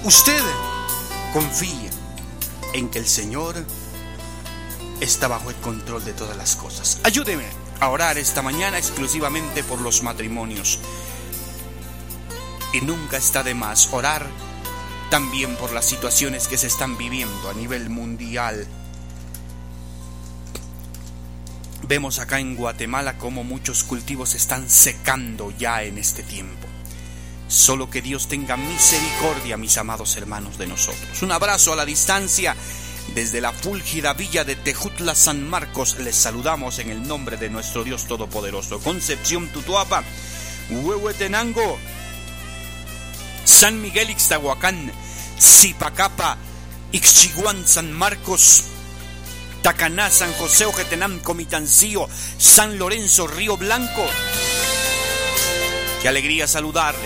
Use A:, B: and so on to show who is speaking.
A: Usted confíe en que el Señor está bajo el control de todas las cosas. Ayúdeme a orar esta mañana exclusivamente por los matrimonios. Y nunca está de más orar también por las situaciones que se están viviendo a nivel mundial. Vemos acá en Guatemala cómo muchos cultivos se están secando ya en este tiempo. Solo que Dios tenga misericordia, mis amados hermanos, de nosotros. Un abrazo a la distancia. Desde la fúlgida villa de Tejutla, San Marcos, les saludamos en el nombre de nuestro Dios Todopoderoso. Concepción, Tutuapa, Huehuetenango, San Miguel, Ixtahuacán, Zipacapa, Ixchiguán, San Marcos, Tacaná, San José, Ojetenam, Comitancillo, San Lorenzo, Río Blanco. Qué alegría saludarles.